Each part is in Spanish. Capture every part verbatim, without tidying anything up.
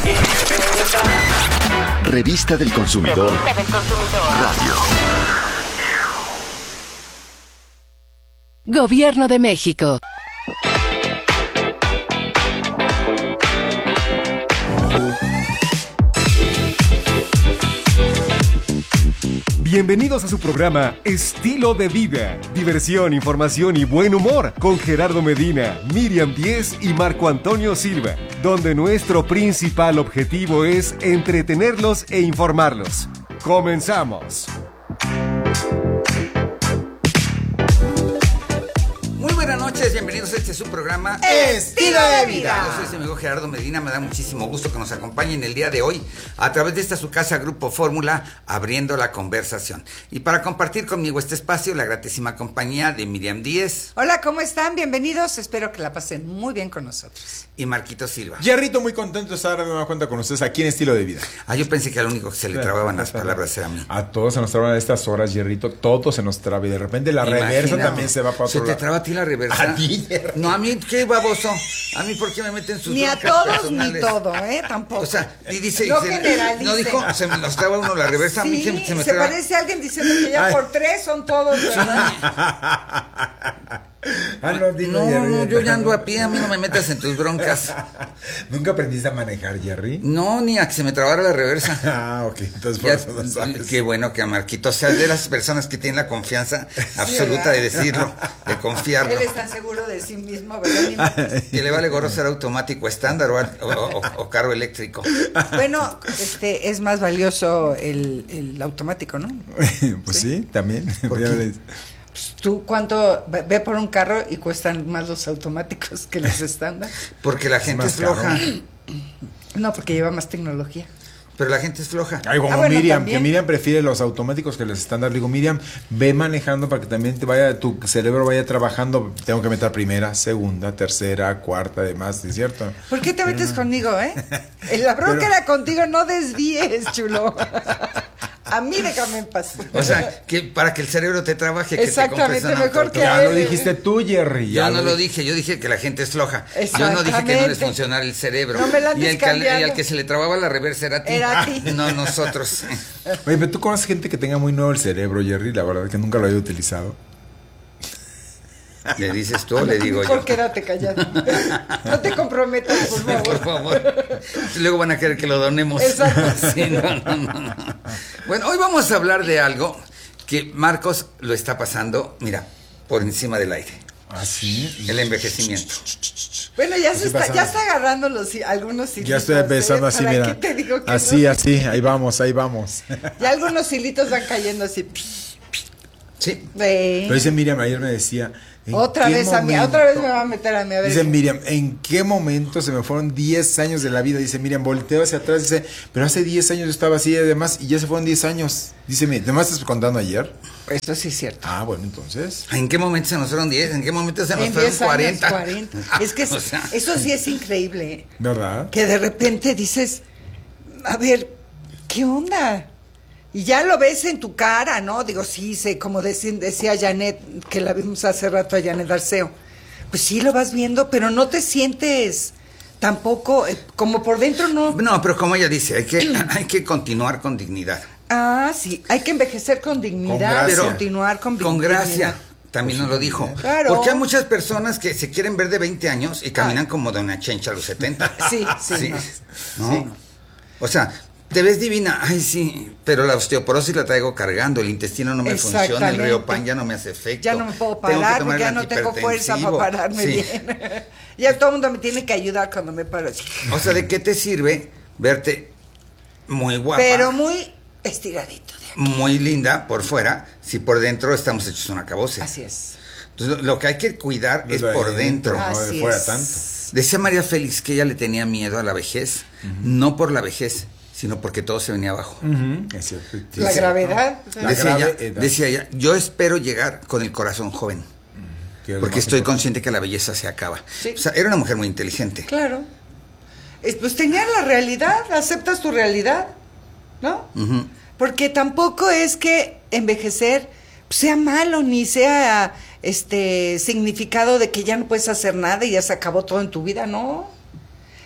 Revista del Consumidor. Revista del Consumidor. Radio. Gobierno de México. Bienvenidos a su programa Estilo de Vida, diversión, información y buen humor con Gerardo Medina, Miriam Díez y Marco Antonio Silva, donde nuestro principal objetivo es entretenerlos e informarlos. ¡Comenzamos! Muy buenas noches, bienvenidos a este su programa Estilo de Vida. Yo soy su amigo Gerardo Medina, me da muchísimo gusto que nos acompañen el día de hoy a través de esta su casa Grupo Fórmula, abriendo la conversación. Y para compartir conmigo este espacio, la gratísima compañía de Miriam Díez. Hola, ¿cómo están? Bienvenidos, espero que la pasen muy bien con nosotros. Y Marquito Silva. Jerrito, muy contento de estar de nueva cuenta con ustedes aquí en Estilo de Vida. Ah, yo pensé que al único que se le trababan las palabras era a mí. A todos se nos traban a estas horas, Jerrito, todo se nos traba y de repente la Imagina, reversa también se va para ¿Se otro te lado. traba a ti la reversa? A ti, Jerrito. No, a mí, qué baboso. A mí, ¿por qué me meten sus Ni a broncas todos personales? ni todo, ¿eh? Tampoco. O sea, y dice... No se- generalice. No dijo, se me nos traba uno la reversa, a mí Sí, se, se me se traba... parece a alguien diciendo que ya Ay. por tres son todos, ¿verdad? Ah, no, dilo, No, Jerry. no, yo ya ando a pie, a mí no me metas en tus broncas. ¿Nunca aprendiste a manejar, Jerry? No, ni a que se me trabara la reversa. Ah, ok, entonces por Ya, eso no sabes. qué bueno que a Marquito, o sea, de las personas que tienen la confianza absoluta ¿verdad? de decirlo, de confiarlo. Él es tan seguro de sí mismo, ¿verdad? Ni más. Que le vale gorro ser automático estándar o, o- o- o carro eléctrico. Bueno, este, es más valioso el, el automático, ¿no? Pues sí, también. ¿Por Ya qué? ves. Pues tú, ¿cuánto? Ve ve por un carro y cuestan más los automáticos que los estándar. Porque la gente más es floja. caro. No, porque lleva más tecnología. Pero la gente es floja. Ay, como Ah, bueno, Miriam, también. que Miriam prefiere los automáticos que los estándar. Digo, Miriam, ve manejando para que también te vaya, tu cerebro vaya trabajando. Tengo que meter primera, segunda, tercera, cuarta, además, ¿es cierto? ¿Por qué te metes conmigo, eh? La bronca Pero- era contigo, no desvíes, chulo. A mí déjame en paz. O sea, que para que el cerebro te trabaje, que Exactamente, te compres un mejor auto que Ya a lo él. dijiste tú, Jerry. Yo ya no lo di- dije, yo dije que la gente es floja. Yo no dije que no Exactamente. les funcionara el cerebro. No me la y, andes el que, y cambiando. al que se le trababa la reversa era a ti. Era a ti. No nosotros. Oye, pero tú conoces gente que tenga muy nuevo el cerebro, Jerry, la verdad que nunca lo había utilizado. ¿Le dices tú o le digo yo? Mejor quédate callado. No te comprometas, por favor. Por favor. Luego van a querer que lo donemos. Exacto. Sí, no, no, no, no. Bueno, hoy vamos a hablar de algo que Marcos lo está pasando, mira, por encima del aire. ¿Ah, sí? El envejecimiento. Bueno, ya se ¿Qué está, pasa? ya está agarrando los hi- algunos hilitos. Ya estoy empezando ¿eh? así, ¿Para mira. qué te digo que Así, no? así, ahí vamos, ahí vamos. Ya algunos hilitos van cayendo así. Sí. Eh, Pero dice Miriam, ayer me decía... ¿en Otra qué vez a mí, momento- otra vez me va a meter a mí. A ver. Dice Miriam, ¿en qué momento se me fueron diez años de la vida? Dice Miriam, volteo hacia atrás, dice, pero hace diez años yo estaba así además y ya se fueron diez años. Dice, ¿me ¿además estás contando ayer? Eso sí es cierto. Ah, bueno, entonces. ¿En qué momento se nos fueron diez? ¿En qué momento se nos En fueron diez años, cuarenta? cuarenta. Es que es- O sea, eso sí es increíble. ¿eh? ¿Verdad? Que de repente dices, a ver, ¿qué onda? Y ya lo ves en tu cara, ¿no? Digo, sí, sé, como deci- decía Janet, que la vimos hace rato a Janet Arceo. Pues sí, lo vas viendo, pero no te sientes tampoco, eh, como por dentro no. No, pero como ella dice, hay que, hay que continuar con dignidad. Ah, sí, hay que envejecer con dignidad, gracia. pero continuar con Con dignidad. gracia. También nos lo dijo. Claro. Porque hay muchas personas que se quieren ver de veinte años y caminan como de una chencha a los setenta. Sí, sí, no. ¿No? Sí. O sea, te ves divina, ay sí, pero la osteoporosis la traigo cargando, el intestino no me funciona, el Exactamente. riopan ya no me hace efecto. Ya no me puedo Tengo que parar tomar porque ya el no tengo fuerza para antihipertensivo. pararme Sí. bien. Ya todo el mundo me tiene que ayudar cuando me paro así. O sea, ¿de qué te sirve verte muy guapa, Pero muy estiradito. de aquí. muy linda por fuera, si por dentro estamos hechos una cabose? Así es. Entonces, lo que hay que cuidar es De por dentro. no Así de fuera es. tanto. Decía María Félix que ella le tenía miedo a la vejez, no por la vejez, sino porque todo se venía abajo. Ujú, es cierto. Sí, La sí. gravedad. La Decía ella, grave edad. decía ella, yo espero llegar con el corazón joven, Que es lo porque más estoy importante. consciente que la belleza se acaba. Sí. O sea, era una mujer muy inteligente. Claro. Es, pues tener la realidad, aceptas tu realidad, ¿no? Ujú. Porque tampoco es que envejecer sea malo ni sea este significado de que ya no puedes hacer nada y ya se acabó todo en tu vida, no.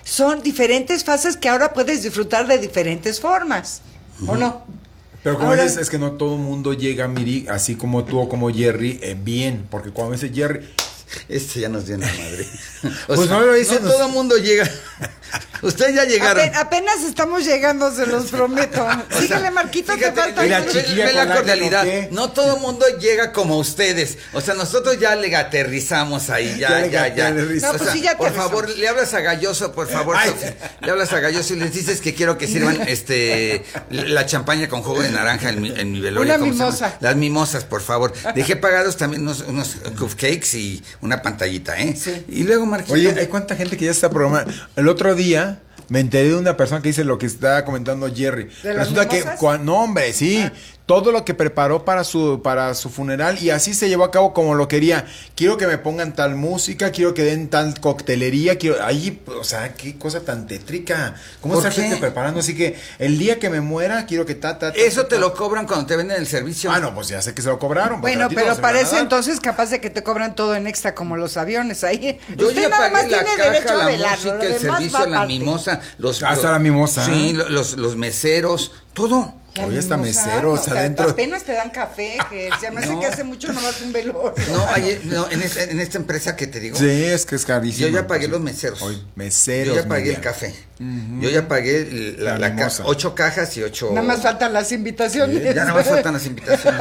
son diferentes fases que ahora puedes disfrutar de diferentes formas, ¿o no? Pero como Ahora- dices, es que no todo el mundo llega, Miri, así como tú o como Jerry, eh, bien. Porque cuando dice Jerry, Este ya nos dio en la madre. O Pues sea, no lo dicen, no nos- todo el mundo llega. Ustedes ya llegaron. Ape- apenas estamos llegando, se los prometo. Síguele, Marquito, te Fíjate, falta. y la algo. chiquilla ve con la la que cordialidad. noté. No todo el mundo llega como ustedes. O sea, nosotros ya le aterrizamos ahí, ya, Ya ya, le ya. aterrizamos. No, O pues sea, sí, ya por aterrizamos. favor, le hablas a Galloso, por favor. Ay. Sofía. Le hablas a Galloso y les dices que quiero que sirvan este la champaña con jugo de naranja en mi, en mi velorio. Una ¿cómo se llama? mimosa. Las mimosas, por favor. Dejé pagados también unos, unos cupcakes y una pantallita, ¿eh? Sí. Y luego, Marquito. oye, hay cuánta gente que ya está programando. El otro día me enteré de una persona que dice lo que está comentando Jerry. ¿De las Resulta que, mimosas? cuan- no, hombre, sí. Todo lo que preparó para su para su funeral y así se llevó a cabo como lo quería. Quiero que me pongan tal música, quiero que den tal coctelería, quiero ahí, o sea, qué cosa tan tétrica. ¿Cómo ¿Por está qué? gente preparando? Así que el día que me muera quiero que ta ta, ta Eso ta, te ta. lo cobran cuando te venden el servicio. Ah, no, pues ya sé que se lo cobraron. porque Bueno, a ti no pero se me van a parece dar. entonces capaz de que te cobran todo en extra como los aviones ahí. Yo Usted ya nada más pagué la tiene derecho caja, a la velarlo, música, lo el demás servicio, va la aparte. mimosa, los... Hasta los- la mimosa. Sí, lo- los, los meseros, todo. La Oye, está mimosa, meseros o sea, adentro. apenas te dan café, que se me hace No. que hace mucho nomás un velorio. No, hay- no, en, esta, en esta empresa que te digo, Sí, es que es carísimo. yo ya pagué los meseros. Oye, meseros. yo ya pagué Miriam. el café. Yo ya pagué el- la, La la ca- mimosa. ocho cajas y ocho... Nada más faltan las invitaciones. Ya nada más faltan las invitaciones.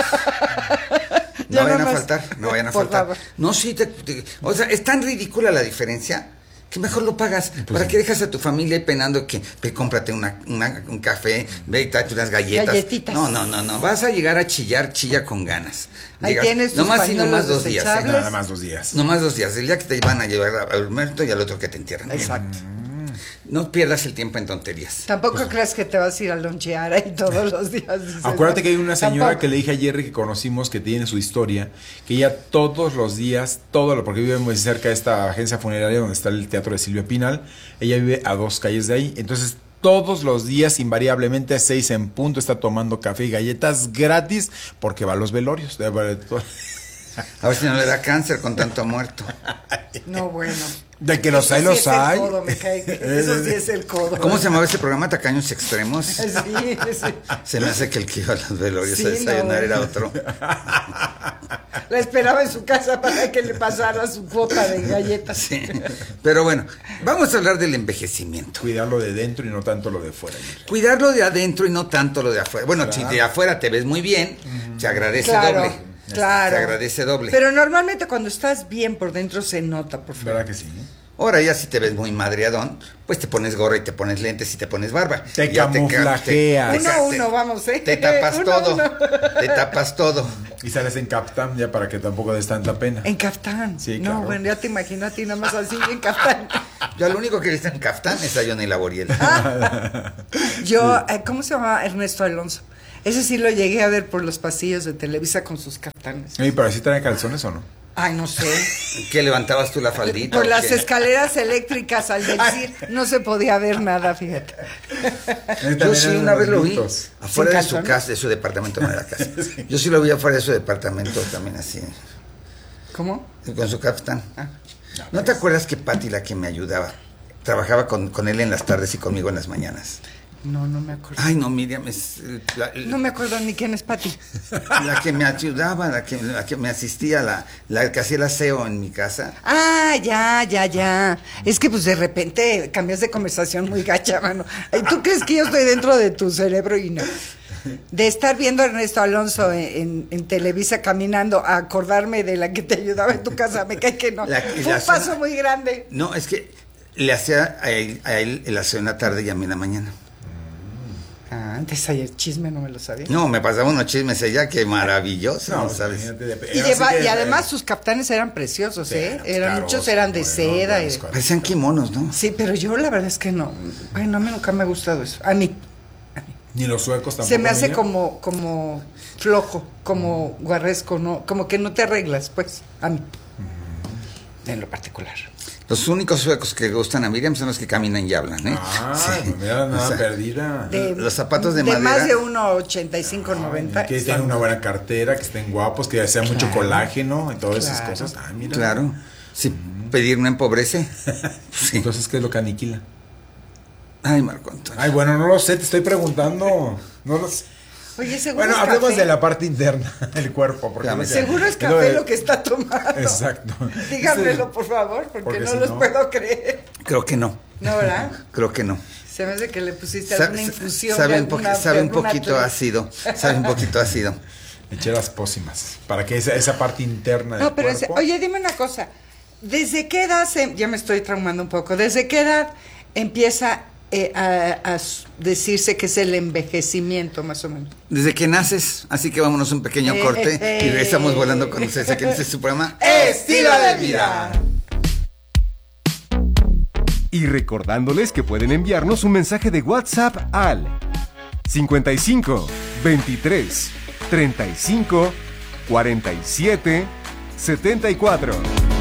No Ya vayan a nada más. faltar, no vayan a Por faltar. favor. No, sí, te- te- o sea, es tan ridícula la diferencia que mejor lo pagas. ¿Para qué dejas a tu familia ahí penando que ve, cómprate una, una- un café, ve y tráete unas galletas? Galletitas. No, no, no, no. Vas a llegar a chillar, chilla con ganas. Ahí Llegas- tienes tus nomás y nomás pañuelos dos días. ¿eh? desechables. Nada más dos días. Nomás dos días. El día que te van a llevar al muerto y al otro que te entierran. Exacto. No pierdas el tiempo en tonterías. Tampoco creas que te vas a ir a lonchear ahí todos los días. dices, Acuérdate no. que hay una señora Tampoco. que le dije a Jerry que conocimos que tiene su historia, que ella todos los días, todo lo, porque vive muy cerca de esta agencia funeraria donde está el teatro de Silvia Pinal, ella vive a dos calles de ahí, entonces todos los días, invariablemente a seis en punto, está tomando café y galletas gratis porque va a los velorios. De- de- A ver si no le da cáncer con tanto muerto. No, bueno. De que los Eso hay, sí los es el hay. codo, me cae que- Eso sí es el codo. ¿Cómo se llamaba ese programa? Tacaños Extremos. Sí, sí. Se me hace que el que iba a los velorios Sí, a desayunar no. era otro. La esperaba en su casa para que le pasara su cuota de galletas. Sí. Pero bueno, vamos a hablar del envejecimiento. Cuidarlo de dentro y no tanto lo de fuera. Jerry. Cuidarlo de adentro y no tanto lo de afuera. Bueno, si de afuera te ves muy bien, se agradece Claro, doble. claro. Se agradece doble. Pero normalmente cuando estás bien por dentro se nota, por favor. ¿Verdad que sí? Ahora ya si te ves muy madreadón, pues te pones gorra y te pones lentes y te pones barba. Te Ya ca- camuflajeas. te- Uno a te- uno, vamos, ¿eh? Te tapas Uno, todo. uno. Te tapas todo. Y sales en Captain ya para que tampoco des tanta pena. En caftán. Sí, No, claro. bueno, ya te imagino a ti nada más así en caftán. Yo lo único que he visto en caftán es a Johnny Laboriel. Yo, eh, ¿cómo se llama? Ernesto Alonso. Ese sí lo llegué a ver por los pasillos de Televisa con sus kaftanes. Oye, pero ¿sí traen calzones o no? Ay, no sé. ¿Qué levantabas tú la faldita? Por o las qué? escaleras eléctricas al decir no se podía ver nada, fíjate. Yo sí una vez lo vi Minutos. afuera ¿Sin de su calzones? casa, de su departamento, no era casa. Yo sí lo vi afuera de su departamento también así, ¿Cómo? con su caftán. Ah. ¿No te acuerdas que Patti, la que me ayudaba, trabajaba con, con él en las tardes y conmigo en las mañanas? No, no me acuerdo. Ay, no, Miriam, es eh, la, No me acuerdo ni quién es Pati. la que me ayudaba, la que, la que me asistía, la, la que hacía el aseo en mi casa. Ah, ya, ya, ya. Es que pues de repente cambias de conversación muy gacha, mano. Ay, ¿tú crees que yo estoy dentro de tu cerebro y no? De estar viendo a Ernesto Alonso en, en- en Televisa caminando a acordarme de la que te ayudaba en tu casa, me cae que no. La- Fue la un paso zona- muy grande. No, es que le hacía a él, a él el aseo en la tarde y a mí en la mañana. Ah, antes ayer chisme no me lo sabía. No, me pasaba unos chismes ella, que maravilloso, ¿no? No, ¿Sabes? imagínate, de- Y, así lleva- que- y además sus captanes eran preciosos, Sí, ¿eh? eran Eran, caros, muchos eran de bueno, seda. buenos y- cuadros. Parecían kimonos, ¿no? Sí, pero yo la verdad es que no. Bueno, a mí nunca me ha gustado eso. A mí. Ni los suecos tampoco. Se me hace Miriam. como, como flojo, como guarresco, ¿no? Como que no te arreglas, pues, a mí. En lo particular. Los únicos suecos que gustan a Miriam son los que caminan y hablan, ¿eh? Ah, Sí. pues mira, nada O sea, perdida. De- Los zapatos de De madera. más de uno ochenta y cinco, noventa. Que tengan una buena cartera, que estén guapos, que sea mucho Claro. colágeno y todas esas Claro. cosas. Ah, mira. Claro. Si pedir no empobrece. Sí. Entonces, ¿qué es lo que aniquila? Ay, Marco Antonio. Ay, bueno, no lo sé, te estoy preguntando. No lo sé. Oye, seguro Bueno, es hablemos café. de la parte interna del cuerpo. Porque Claro, es Seguro es lo café de- lo que está tomando. Exacto. Díganmelo, por favor, porque, Porque no si los no- puedo creer. Creo que no. ¿No, verdad? Creo que no. Se me hace que le pusiste Sa- alguna infusión. sabe de un, poqui- alguna- sabe de un alguna poquito tre- ácido. Sabe un poquito ácido. Eché las pócimas. Para que esa, esa parte interna del No, pero ese- cuerpo. oye, dime una cosa. ¿Desde qué edad se, ya me estoy traumando un poco, ¿desde qué edad empieza eh, a, a s- decirse que es el envejecimiento, más o menos? Desde que naces, así que vámonos un pequeño Eh, corte eh, y regresamos eh. volando con ustedes aquí en este su programa ¡Estilo de vida! Y recordándoles que pueden enviarnos un mensaje de WhatsApp al cincuenta y cinco, veintitrés, treinta y cinco, cuarenta y siete, setenta y cuatro.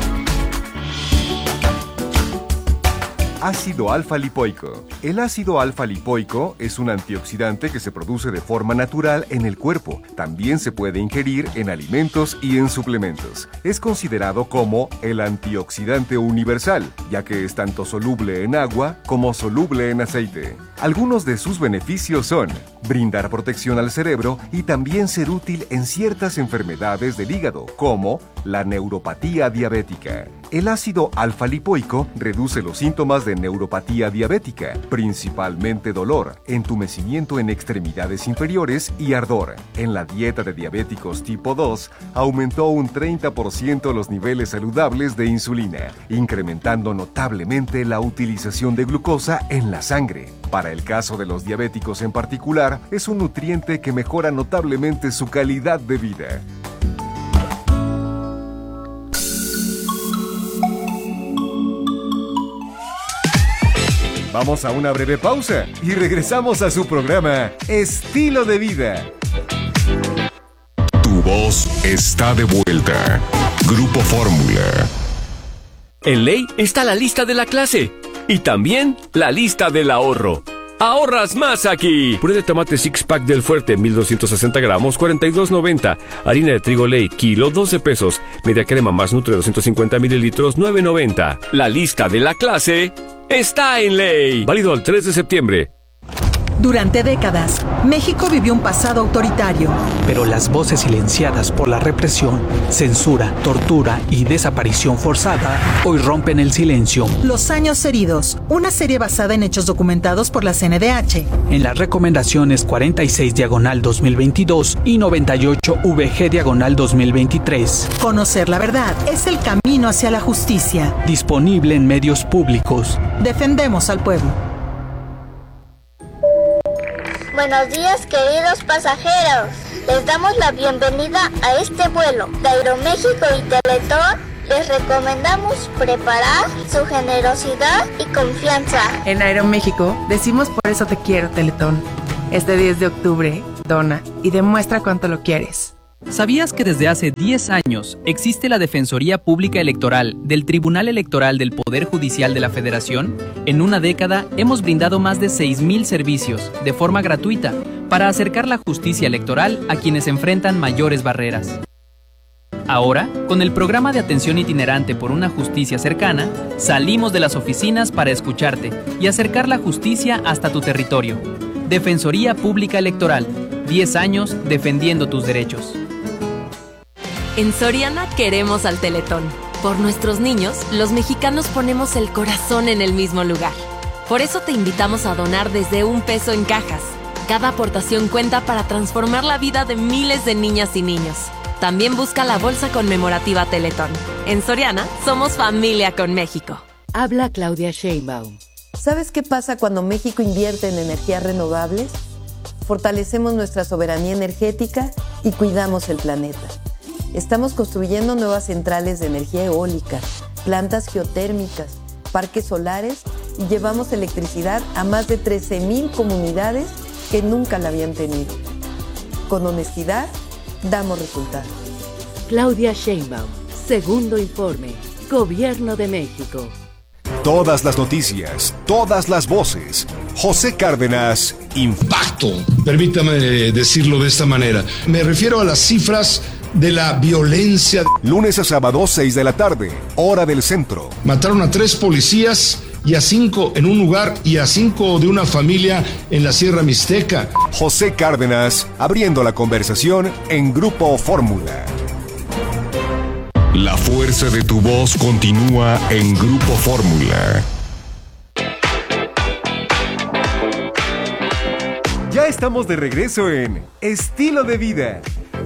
Ácido alfa-lipoico. El ácido alfa-lipoico es un antioxidante que se produce de forma natural en el cuerpo. También se puede ingerir en alimentos y en suplementos. Es considerado como el antioxidante universal, ya que es tanto soluble en agua como soluble en aceite. Algunos de sus beneficios son brindar protección al cerebro y también ser útil en ciertas enfermedades del hígado, como la neuropatía diabética. El ácido alfa-lipoico reduce los síntomas de neuropatía diabética, principalmente dolor, entumecimiento en extremidades inferiores y ardor. En la dieta de diabéticos tipo dos, aumentó un treinta por ciento los niveles saludables de insulina, incrementando notablemente la utilización de glucosa en la sangre. Para el caso de los diabéticos en particular, es un nutriente que mejora notablemente su calidad de vida. Vamos a una breve pausa y regresamos a su programa Estilo de Vida. Tu voz está de vuelta. Grupo Fórmula. En Ley está la lista de la clase y también la lista del ahorro. ¡Ahorras más aquí! Puré de tomate six pack del Fuerte, mil doscientos sesenta gramos, cuarenta y dos noventa. Harina de trigo Ley, kilo, doce pesos. Media crema más Nutre, doscientos cincuenta mililitros, nueve noventa. La lista de la clase está en Ley. Válido el tres de septiembre. Durante décadas, México vivió un pasado autoritario. Pero las voces silenciadas por la represión, censura, tortura y desaparición forzada hoy rompen el silencio. Los años heridos, una serie basada en hechos documentados por la C N D H. En las recomendaciones cuarenta y seis diagonal dos mil veintidós y noventa y ocho V G diagonal dos mil veintitrés. Conocer la verdad es el camino hacia la justicia. Disponible en medios públicos. Defendemos al pueblo. Buenos días, queridos pasajeros. Les damos la bienvenida a este vuelo de Aeroméxico y Teletón. Les recomendamos preparar su generosidad y confianza. En Aeroméxico decimos por eso te quiero, Teletón. Este diez de octubre, dona y demuestra cuánto lo quieres. ¿Sabías que desde hace diez años existe la Defensoría Pública Electoral del Tribunal Electoral del Poder Judicial de la Federación? En una década hemos brindado más de seis mil servicios de forma gratuita para acercar la justicia electoral a quienes enfrentan mayores barreras. Ahora, con el programa de atención itinerante por una justicia cercana, salimos de las oficinas para escucharte y acercar la justicia hasta tu territorio. Defensoría Pública Electoral, diez años defendiendo tus derechos. En Soriana queremos al Teletón. Por nuestros niños, los mexicanos ponemos el corazón en el mismo lugar. Por eso te invitamos a donar desde un peso en cajas. Cada aportación cuenta para transformar la vida de miles de niñas y niños. También busca la bolsa conmemorativa Teletón. En Soriana, somos familia con México. Habla Claudia Sheinbaum. ¿Sabes qué pasa cuando México invierte en energías renovables? Fortalecemos nuestra soberanía energética y cuidamos el planeta. Estamos construyendo nuevas centrales de energía eólica, plantas geotérmicas, parques solares y llevamos electricidad a más de trece mil comunidades que nunca la habían tenido. Con honestidad, damos resultados. Claudia Sheinbaum, segundo informe, Gobierno de México. Todas las noticias, todas las voces. José Cárdenas, Impacto. Permítame decirlo de esta manera. Me refiero a las cifras de la violencia. Lunes a sábado, seis de la tarde, hora del centro. Mataron a tres policías y a cinco en un lugar y a cinco de una familia en la Sierra Mixteca. José Cárdenas, abriendo la conversación en Grupo Fórmula. La fuerza de tu voz continúa en Grupo Fórmula. Ya estamos de regreso en Estilo de Vida.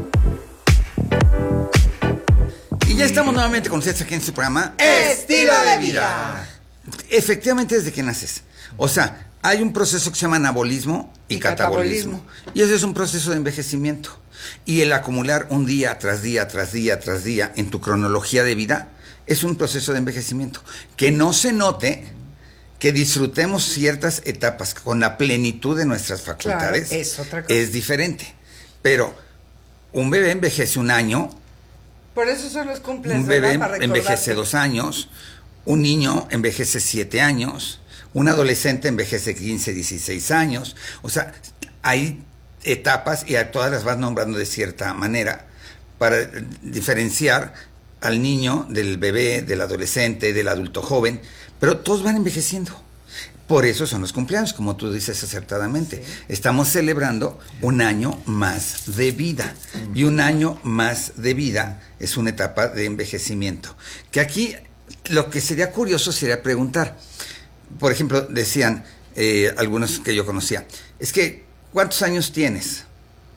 Y ya estamos nuevamente con ustedes aquí en este programa Estilo de Vida. Efectivamente, desde que naces. O sea, hay un proceso que se llama anabolismo y, Y catabolismo. catabolismo. Y eso es un proceso de envejecimiento. Y el acumular un día tras día, tras día, tras día en tu cronología de vida es un proceso de envejecimiento. Que no se note, que disfrutemos ciertas etapas con la plenitud de nuestras facultades, Claro, es otra cosa. es diferente. Pero un bebé envejece un año, Por eso son los cumples, un bebé ¿verdad? Para envejece recordarte. dos años, un niño envejece siete años, un adolescente envejece quince, dieciséis años. O sea, hay etapas y a todas las vas nombrando de cierta manera para diferenciar al niño del bebé, del adolescente, del adulto joven, pero todos van envejeciendo. Por eso son los cumpleaños, como tú dices acertadamente. Sí. Estamos celebrando un año más de vida. Mm. Y un año más de vida es una etapa de envejecimiento. Que aquí lo que sería curioso sería preguntar. Por ejemplo, decían eh, algunos que yo conocía, es que, ¿cuántos años tienes?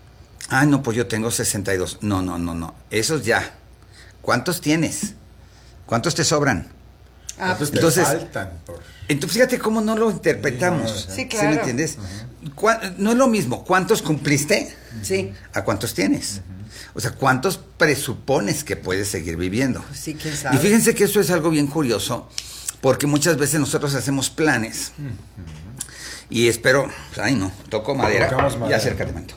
Ah, no, pues yo tengo sesenta y dos. No, no, no, no. Esos ya. ¿Cuántos tienes? ¿Cuántos te sobran? Ah, pues te entonces, faltan por... entonces, fíjate cómo no lo interpretamos. Sí, claro. ¿Sí me entiendes? Uh-huh. No es lo mismo cuántos cumpliste sí. a cuántos tienes. Uh-huh. O sea, cuántos presupones que puedes seguir viviendo. Sí, quién sabe. Y fíjense que eso es algo bien curioso, porque muchas veces nosotros hacemos planes. Uh-huh. Y espero, ay no, toco madera, madera. Y acércate, manto.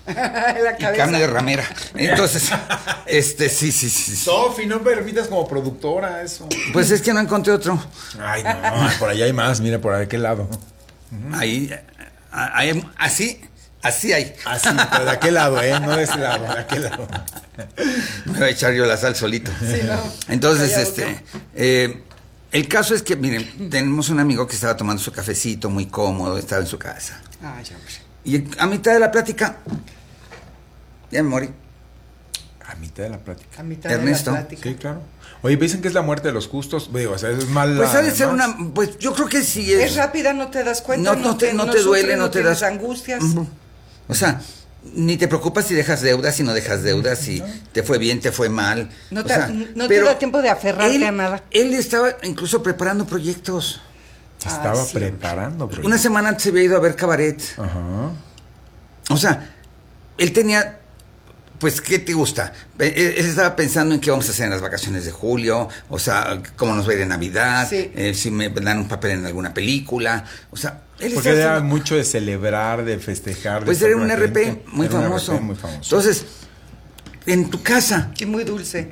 Y carne de ramera. Entonces, este, sí, sí, sí. Sofi, no me repitas como productora eso. Pues es que no encontré otro. Ay, no, por allá hay más, mira, por aquel lado. Ahí, ahí, así, así hay. Así, pero de aquel lado, ¿eh? No de ese lado, de aquel lado. Me voy a echar yo la sal solito. Sí, no. Entonces, este, eh, el caso es que, miren, tenemos un amigo que estaba tomando su cafecito muy cómodo, estaba en su casa. Ay, hombre. Y a mitad de la plática, ya me morí. A mitad de la plática. A mitad Ernesto. de la plática. Sí, claro. Oye, dicen que es la muerte de los justos. Digo, o sea, es mala. Pues ha de ser ¿no? una, pues yo creo que sí es. Es rápida, no te das cuenta. No, no te, no te no duele, sufres, no, no te tienes das angustias. Uh-huh. O sea, ni te preocupas si dejas deudas, si no dejas deudas, si te fue bien, te fue mal. No o te, sea, no te da tiempo de aferrarte él, a nada. Él estaba incluso preparando proyectos. Estaba ah, sí. preparando proyectos. Una semana antes se había ido a ver cabaret. Ajá. O sea, él tenía, pues, ¿qué te gusta? Él, él estaba pensando en qué vamos a hacer en las vacaciones de julio, o sea, cómo nos va a ir en Navidad, sí. eh, si me dan un papel en alguna película, o sea, él Porque estaba era haciendo... mucho de celebrar, de festejar. Pues de era un R P gente. muy Era un famoso. R P muy famoso. Entonces, en tu casa. Y muy dulce.